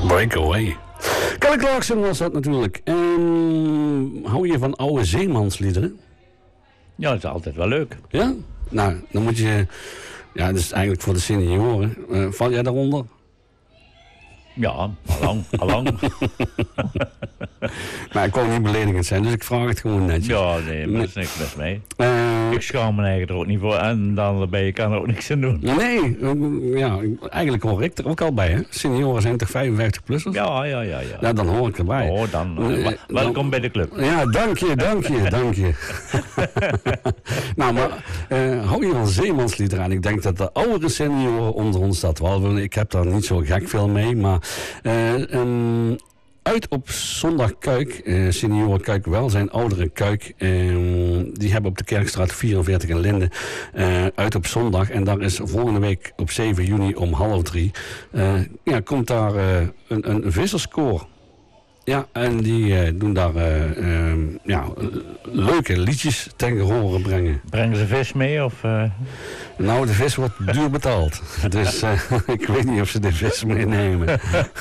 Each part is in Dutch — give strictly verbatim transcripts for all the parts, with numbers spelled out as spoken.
Breakaway. Kelly Clarkson was dat natuurlijk. En hou je van oude zeemansliederen? Ja, dat is altijd wel leuk. Ja? Nou, dan moet je... Ja, dat is eigenlijk voor de senioren. Uh, val jij daaronder? Ja, allang, allang. Maar ik kon niet beledigend zijn, dus ik vraag het gewoon netjes. Ja, nee, maar er is niks mis mee. Uh, ik schaam me eigenlijk er ook niet voor en dan ben je kan er ook niks aan doen. Nee, ja, eigenlijk hoor ik er ook al bij, hè? Senioren zijn toch vijfenvijftig-plussers? Ja, ja, ja, ja. Ja, dan hoor ik erbij. Oh, dan, uh, welkom dan, bij de club. Ja, dank je, dank je, dank je. Nou, maar uh, hou je van zeemansliederen aan? Ik denk dat de oudere senioren onder ons dat wel willen. Ik heb daar niet zo gek veel mee, maar... Uh, um, uit op zondag Kuik, uh, senioren Kuik Welzijn, oudere Kuik, uh, die hebben op de Kerkstraat vierenveertig in Linden uh, uit op zondag. En daar is volgende week op zeven juni om half drie, uh, ja, komt daar uh, een, een visserskoor. Ja, en die uh, doen daar uh, uh, ja, leuke liedjes ten gehore brengen. Brengen ze vis mee? Of, uh... Nou, de vis wordt duur betaald. Dus uh, ik weet niet of ze de vis meenemen.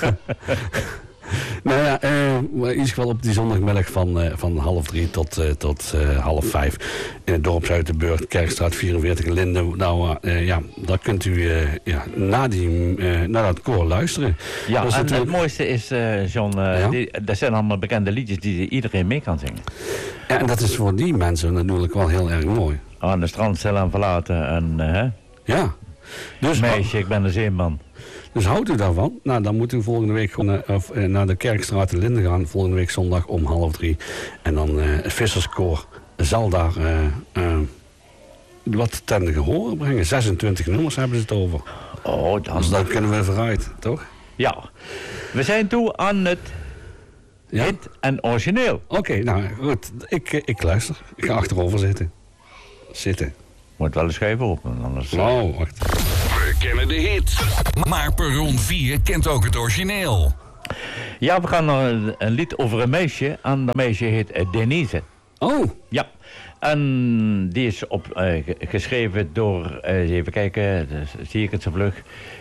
Nou ja, uh, in ieder geval op die zondagmiddag van, uh, van half drie tot, uh, tot uh, half vijf in het dorp Zuidenburg, Kerkstraat vierenveertig in Linden. Nou uh, ja, daar kunt u uh, ja, na, die, uh, naar dat koor luisteren. Ja, en natuurlijk... het mooiste is, uh, John, uh, ja? die, dat zijn allemaal bekende liedjes die iedereen mee kan zingen. Ja, en dat is voor die mensen natuurlijk wel heel erg mooi. Aan de strand aan verlaten en uh, hè? Ja. Dus, meisje, ik ben een zeeman. Dus houdt u daarvan? Nou, dan moet u volgende week gewoon uh, of, uh, naar de Kerkstraat in Linden gaan. Volgende week zondag om half drie. En dan uh, het visserskoor zal daar uh, uh, wat ten gehore brengen. zesentwintig nummers hebben ze het over. Oh, dan... Dus dan kunnen we vooruit, toch? Ja. We zijn toe aan het ja? hit en origineel. Oké, okay, nou goed. Ik, ik luister. Ik ga achterover zitten. Zitten. Moet wel eens schijven open, anders... Wow, wacht. We kennen de hit. Maar Perron vier kent ook het origineel. Ja, we gaan naar een, een lied over een meisje. En dat meisje heet uh, Denise. Oh. Ja. En die is op, uh, geschreven door... Uh, even kijken, dus zie ik het zo vlug.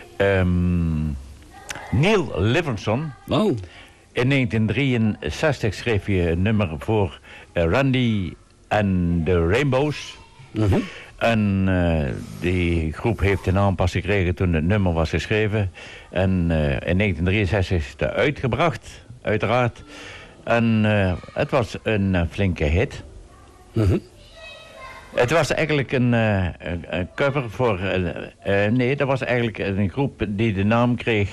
Um, Neil Livingston. Oh. In negentien drieënzestig schreef hij een nummer voor uh, Randy en de Rainbows. Mm-hmm. En uh, die groep heeft een aanpassing gekregen toen het nummer was geschreven. En uh, in negentien drieënzestig is het uitgebracht, uiteraard. En uh, het was een uh, flinke hit. Mm-hmm. Het was eigenlijk een, uh, een cover voor... Uh, uh, nee, dat was eigenlijk een groep die de naam kreeg...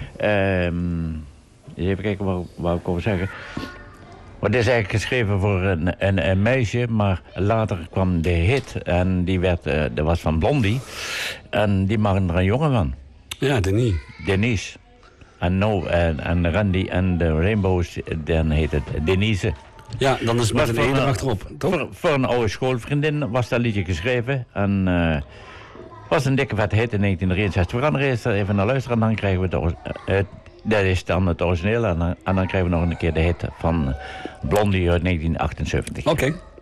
Um, even kijken wat, wat ik over zeggen... Maar dit is eigenlijk geschreven voor een, een, een meisje, maar later kwam de hit en die werd, uh, dat was van Blondie. En die maakte er een jongen van. Ja, Denise. Denise. En, no, en, en Randy en de Rainbows, dan heet het Denise. Ja, dan is het met een ene achterop, toch? Voor, voor een oude schoolvriendin was dat liedje geschreven. En uh, was een dikke vette hit in negentien drieënzestig. We gaan er eerst even naar luisteren en dan krijgen we het... het Dat is dan het origineel en dan, en dan krijgen we nog een keer de hit van Blondie uit negentien achtenzeventig. Oké. Okay.